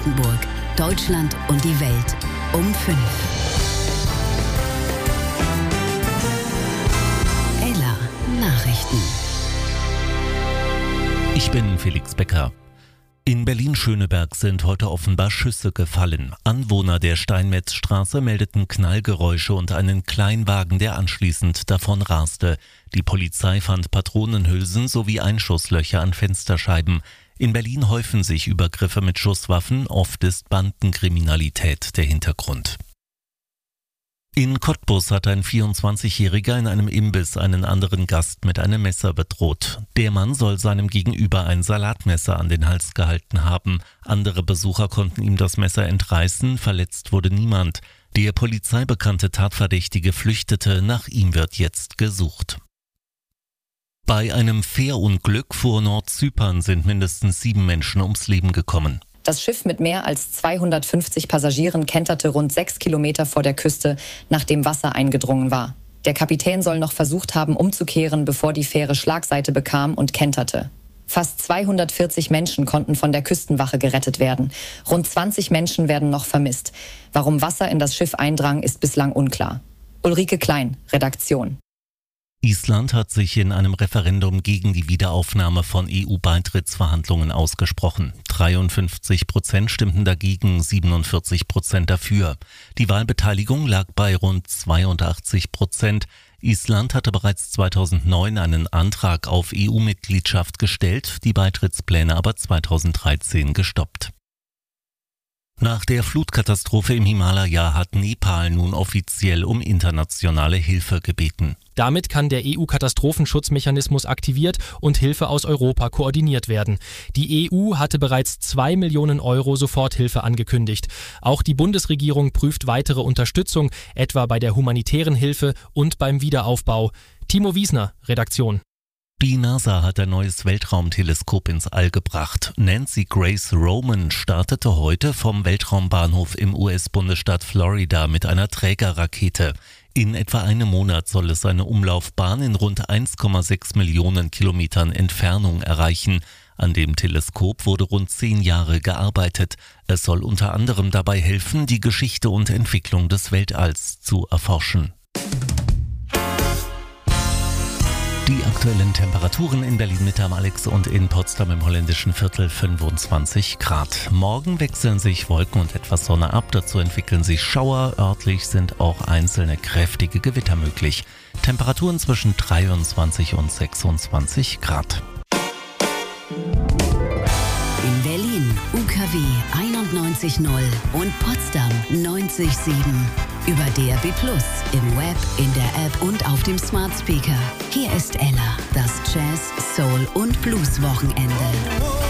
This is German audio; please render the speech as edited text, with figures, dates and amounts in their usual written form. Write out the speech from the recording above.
Brandenburg, Deutschland und die Welt um 5. Ella Nachrichten. Ich bin Felix Becker. In Berlin-Schöneberg sind heute offenbar Schüsse gefallen. Anwohner der Steinmetzstraße meldeten Knallgeräusche und einen Kleinwagen, der anschließend davon raste. Die Polizei fand Patronenhülsen sowie Einschusslöcher an Fensterscheiben. In Berlin häufen sich Übergriffe mit Schusswaffen, oft ist Bandenkriminalität der Hintergrund. In Cottbus hat ein 24-Jähriger in einem Imbiss einen anderen Gast mit einem Messer bedroht. Der Mann soll seinem Gegenüber ein Salatmesser an den Hals gehalten haben. Andere Besucher konnten ihm das Messer entreißen, verletzt wurde niemand. Der polizeibekannte Tatverdächtige flüchtete, nach ihm wird jetzt gesucht. Bei einem Fährunglück vor Nordzypern sind mindestens 7 Menschen ums Leben gekommen. Das Schiff mit mehr als 250 Passagieren kenterte rund 6 Kilometer vor der Küste, nachdem Wasser eingedrungen war. Der Kapitän soll noch versucht haben, umzukehren, bevor die Fähre Schlagseite bekam und kenterte. Fast 240 Menschen konnten von der Küstenwache gerettet werden. Rund 20 Menschen werden noch vermisst. Warum Wasser in das Schiff eindrang, ist bislang unklar. Ulrike Klein, Redaktion. Island hat sich in einem Referendum gegen die Wiederaufnahme von EU-Beitrittsverhandlungen ausgesprochen. 53% stimmten dagegen, 47% dafür. Die Wahlbeteiligung lag bei rund 82%. Island hatte bereits 2009 einen Antrag auf EU-Mitgliedschaft gestellt, die Beitrittspläne aber 2013 gestoppt. Nach der Flutkatastrophe im Himalaya hat Nepal nun offiziell um internationale Hilfe gebeten. Damit kann der EU-Katastrophenschutzmechanismus aktiviert und Hilfe aus Europa koordiniert werden. Die EU hatte bereits 2 Millionen Euro Soforthilfe angekündigt. Auch die Bundesregierung prüft weitere Unterstützung, etwa bei der humanitären Hilfe und beim Wiederaufbau. Timo Wiesner, Redaktion. Die NASA hat ein neues Weltraumteleskop ins All gebracht. Nancy Grace Roman startete heute vom Weltraumbahnhof im US-Bundesstaat Florida mit einer Trägerrakete. In etwa einem Monat soll es eine Umlaufbahn in rund 1,6 Millionen Kilometern Entfernung erreichen. An dem Teleskop wurde rund 10 Jahre gearbeitet. Es soll unter anderem dabei helfen, die Geschichte und Entwicklung des Weltalls zu erforschen. Die aktuellen Temperaturen in Berlin-Mitte am Alex und in Potsdam im holländischen Viertel 25 Grad. Morgen wechseln sich Wolken und etwas Sonne ab, dazu entwickeln sich Schauer. Örtlich sind auch einzelne kräftige Gewitter möglich. Temperaturen zwischen 23 und 26 Grad. In Berlin UKW 91.0 und Potsdam 90.7. Über DAB+, im Web, in der App und auf dem Smart Speaker. Hier ist Ella, das Jazz, Soul und Blues Wochenende.